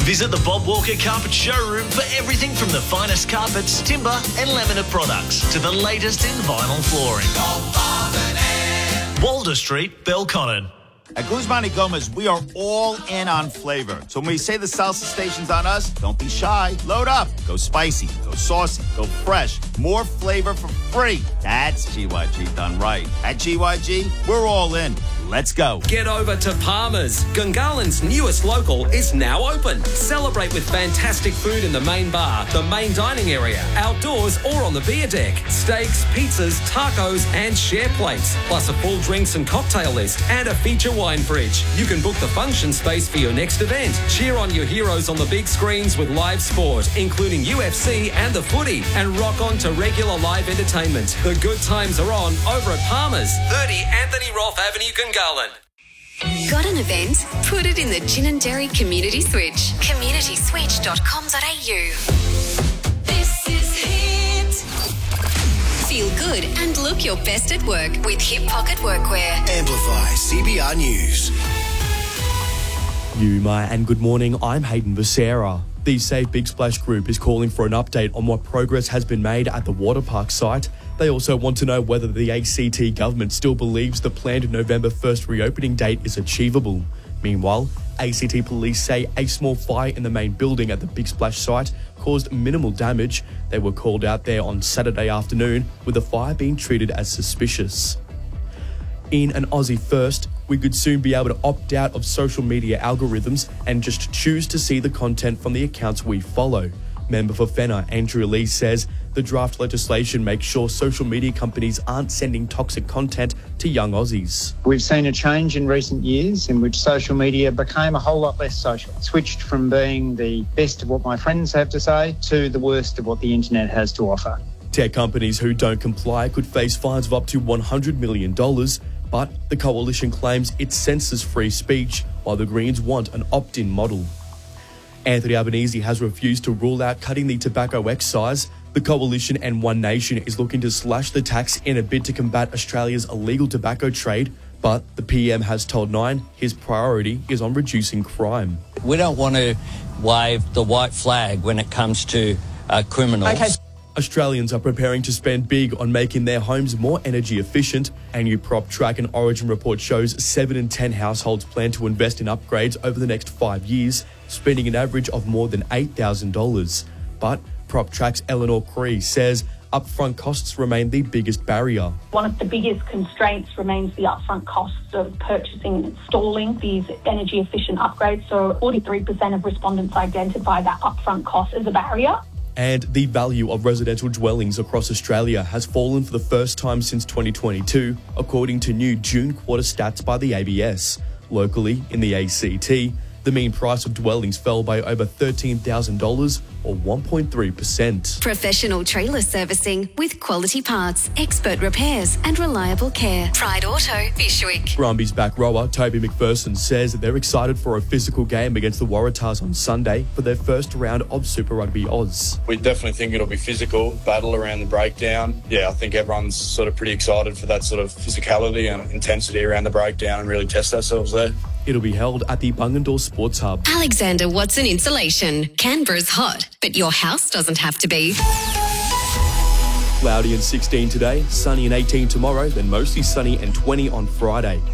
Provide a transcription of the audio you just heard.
Visit the Bob Walker Carpet Showroom for everything from the finest carpets, timber and laminate products to the latest in vinyl flooring. Walder Street, Belconnen. At Guzman y Gomez, we are all in on flavor. So when we say the salsa station's on us, don't be shy. Load up. Go spicy, go saucy, go fresh. More flavor for free. That's GYG done right. At GYG, we're all in. Let's go. Get over to Palmer's. Gungahlin's newest local is now open. Celebrate with fantastic food in the main bar, the main dining area, outdoors or on the beer deck. Steaks, pizzas, tacos and share plates. Plus a full drinks and cocktail list and a feature wine fridge. You can book the function space for your next event. Cheer on your heroes on the big screens with live sport, including UFC and the footy. And rock on to regular live entertainment. The good times are on over at Palmer's, 30 Anthony Roth Avenue, Gungahlin. Got an event? Put it in the Gin and Dairy Community Switch. communityswitch.com.au. This is Hit. Feel good and look your best at work with Hip Pocket Workwear. Amplify CBR News. Yuma and good morning, I'm Hayden Becerra. The Save Big Splash group is calling for an update on what progress has been made at the water park site. They also want to know whether the ACT government still believes the planned November 1st reopening date is achievable. Meanwhile, ACT police say a small fire in the main building at the Big Splash site caused minimal damage. They were called out there on Saturday afternoon, with the fire being treated as suspicious. In an Aussie first, we could soon be able to opt out of social media algorithms and just choose to see the content from the accounts we follow. Member for Fenner, Andrea Lee, says the draft legislation makes sure social media companies aren't sending toxic content to young Aussies. We've seen a change in recent years in which social media became a whole lot less social. It switched from being the best of what my friends have to say to the worst of what the internet has to offer. Tech companies who don't comply could face fines of up to $100 million, but the coalition claims it censors free speech, while the Greens want an opt-in model. Anthony Albanese has refused to rule out cutting the tobacco excise. The coalition and One Nation is looking to slash the tax in a bid to combat Australia's illegal tobacco trade, but the PM has told Nine his priority is on reducing crime. We don't want to wave the white flag when it comes to criminals. Okay. Australians are preparing to spend big on making their homes more energy efficient. A new PropTrack and Origin report shows 7 in 10 households plan to invest in upgrades over the next 5 years, spending an average of more than $8,000. But PropTrack's Eleanor Cree says upfront costs remain the biggest barrier. One of the biggest constraints remains the upfront costs of purchasing and installing these energy efficient upgrades. So 43% of respondents identify that upfront cost as a barrier. And the value of residential dwellings across Australia has fallen for the first time since 2022, according to new June quarter stats by the ABS. Locally, in the ACT, the mean price of dwellings fell by over $13,000 or 1.3%. Professional trailer servicing with quality parts, expert repairs and reliable care. Pride Auto, Bishwick. Brumbies back rower Toby McPherson says that they're excited for a physical game against the Waratahs on Sunday for their first round of Super Rugby Oz. We definitely think it'll be physical, battle around the breakdown. Yeah, I think everyone's sort of pretty excited for that sort of physicality and intensity around the breakdown and really test ourselves there. It'll be held at the Bungendore Sports Hub. Alexander Watson Insulation. Canberra's hot, but your house doesn't have to be. Cloudy and 16 today, sunny and 18 tomorrow, then mostly sunny and 20 on Friday.